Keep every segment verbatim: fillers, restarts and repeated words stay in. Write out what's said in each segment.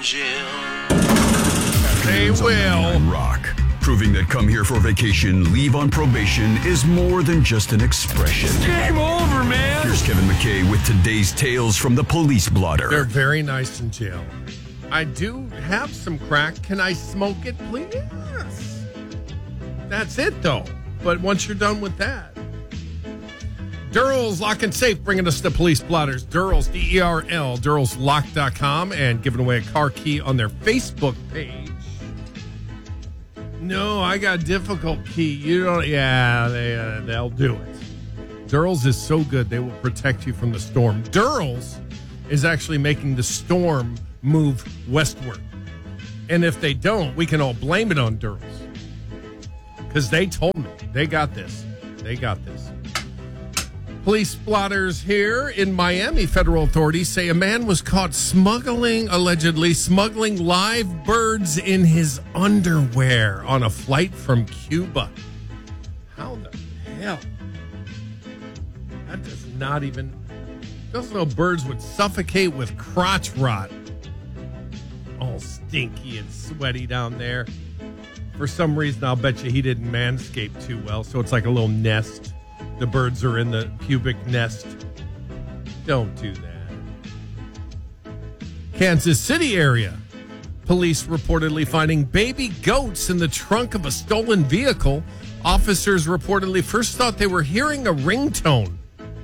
They will. Rock. Proving that come here for vacation, leave on probation is more than just an expression. Game over, man. Here's Kevin McKay with today's Tales from the Police Blotter. They're very nice in jail. I do have some crack. Can I smoke it, please? Yes. That's it, though. But once you're done with that. Durrell's Lock and Safe bringing us the Police Blotters. Durrell's, D E R L, Durrell's Lock dot com, and giving away a car key on their Facebook page. No, I got a difficult key. You don't. Yeah, they, uh, they'll do it. Durrell's is so good, they will protect you from the storm. Durrell's is actually making the storm move westward. And if they don't, we can all blame it on Durrell's. Because they told me. They got this. They got this. Police blotters here in Miami. Federal authorities say a man was caught smuggling, allegedly smuggling live birds in his underwear on a flight from Cuba. How the hell? That does not even... Doesn't know birds would suffocate with crotch rot. All stinky and sweaty down there. For some reason, I'll bet you he didn't manscape too well, so it's like a little nest. The birds are in the pubic nest. Don't do that. Kansas City area. Police reportedly finding baby goats in the trunk of a stolen vehicle. Officers reportedly first thought they were hearing a ringtone.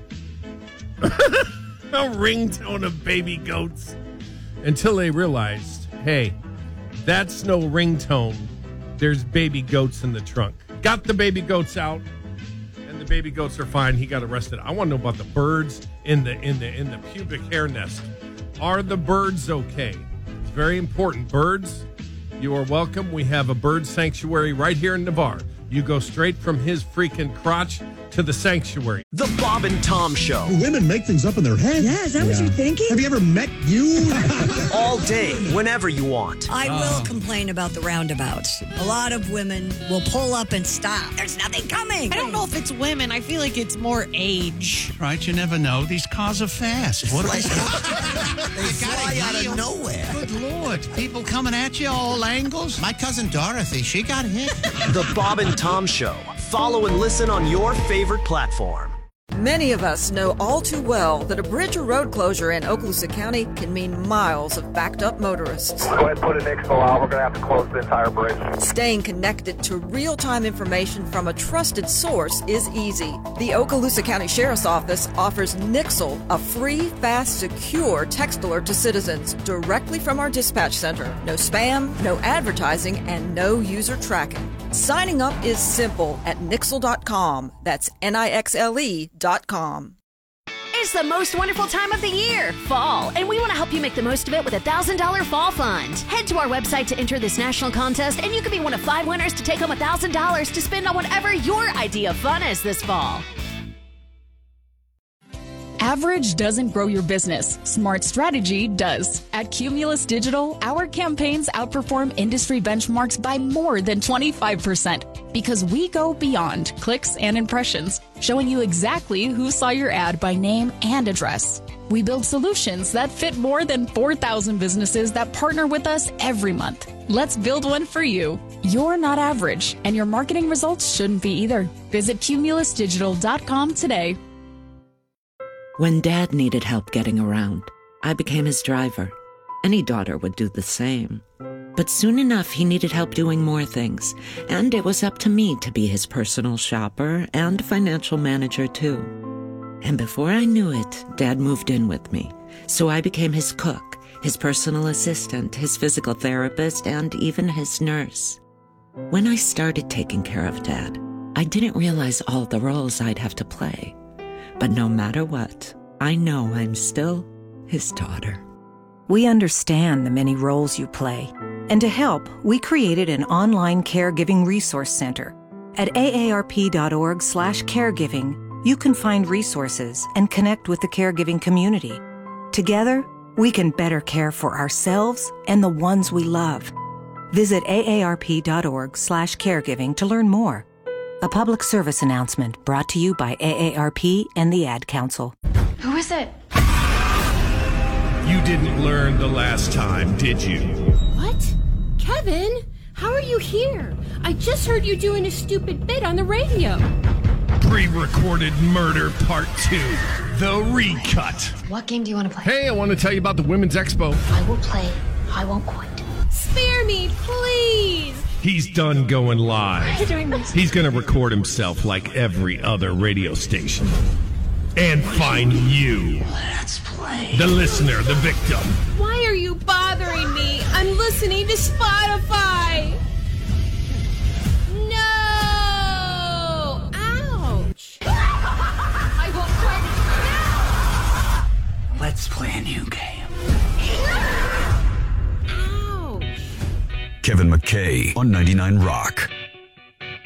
A ringtone of baby goats. Until they realized, hey, that's no ringtone. There's baby goats in the trunk. Got the baby goats out. The baby goats are fine. He got arrested. I want to know about the birds in the in the in the pubic hair nest. Are the birds okay? It's very important. Birds, you are welcome. We have a bird sanctuary right here in Navarre. You go straight from his freaking crotch to the sanctuary. The Bob and Tom Show. Women make things up in their head. Yeah, is that yeah. what you're thinking? Have you ever met you? All day, whenever you want. I will oh. complain about the roundabouts. A lot of women will pull up and stop. There's nothing coming. I don't know if it's women. I feel like it's more age. Right, you never know. These cars are fast. What like, they fly out of nowhere. Good Lord. People coming at you all angles. My cousin Dorothy, she got hit. The Bob and Tom Show. Follow and listen on your favorite platform. Many of us know all too well that a bridge or road closure in Okaloosa County can mean miles of backed-up motorists. Go ahead and put an Ixmo out. We're going to have to close the entire bridge. Staying connected to real-time information from a trusted source is easy. The Okaloosa County Sheriff's Office offers Nixle, a free, fast, secure text alert to citizens directly from our dispatch center. No spam, no advertising, and no user tracking. Signing up is simple at Nixle dot com. That's N I X L E dot com. It's the most wonderful time of the year, fall, and we want to help you make the most of it with a one thousand dollars fall fund. Head to our website to enter this national contest, and you could be one of five winners to take home one thousand dollars to spend on whatever your idea of fun is this fall. Average doesn't grow your business. Smart strategy does. At Cumulus Digital, our campaigns outperform industry benchmarks by more than twenty-five percent because we go beyond clicks and impressions, showing you exactly who saw your ad by name and address. We build solutions that fit more than four thousand businesses that partner with us every month. Let's build one for you. You're not average, and your marketing results shouldn't be either. Visit Cumulus Digital dot com today. When Dad needed help getting around, I became his driver. Any daughter would do the same. But soon enough, he needed help doing more things, and it was up to me to be his personal shopper and financial manager, too. And before I knew it, Dad moved in with me, so I became his cook, his personal assistant, his physical therapist, and even his nurse. When I started taking care of Dad, I didn't realize all the roles I'd have to play. But no matter what, I know I'm still his daughter. We understand the many roles you play. And to help, we created an online caregiving resource center. At A A R P dot org slash caregiving, you can find resources and connect with the caregiving community. Together, we can better care for ourselves and the ones we love. Visit A A R P dot org slash caregiving to learn more. A public service announcement brought to you by A A R P and the Ad Council. Who is it? You didn't learn the last time, did you? What? Kevin, how are you here? I just heard you doing a stupid bit on the radio. Pre-recorded murder part two, the recut. What game do you want to play? Hey, I want to tell you about the Women's Expo. I will play. I won't quit. Spare me, please. He's done going live. Doing this. He's going to record himself like every other radio station. And find you. Let's play. The listener, the victim. Why are you bothering me? I'm listening to Spotify. No! Ouch! I won't quit. Let's play a new game. Ouch! Kevin McKay on ninety-nine Rock.